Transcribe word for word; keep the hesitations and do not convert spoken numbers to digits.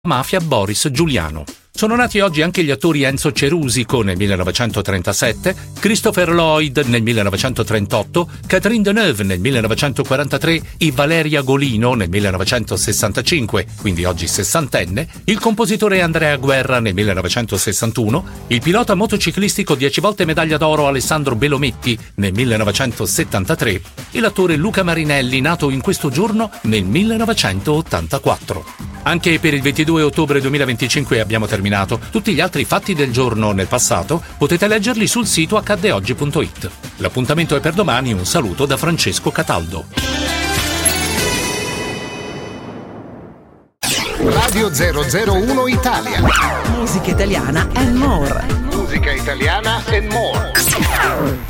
mafia Boris Giuliano. Sono nati oggi anche gli attori Enzo Cerusico nel millenovecentotrentasette, Christopher Lloyd nel millenovecentotrentotto, Catherine Deneuve nel millenovecentoquarantatré e Valeria Golino nel millenovecentosessantacinque, quindi oggi sessantenne, il compositore Andrea Guerra nel millenovecentosessantuno, il pilota motociclistico dieci volte medaglia d'oro Alessandro Belometti nel millenovecentosettantatré e l'attore Luca Marinelli, nato in questo giorno nel millenovecentottantaquattro. Anche per il ventidue ottobre duemilaventicinque abbiamo terminato. Tutti gli altri fatti del giorno nel passato potete leggerli sul sito accade oggi punto it. L'appuntamento è per domani. Un saluto da Francesco Cataldo. Radio zero zero uno Italia. Musica italiana and more. Musica italiana and more.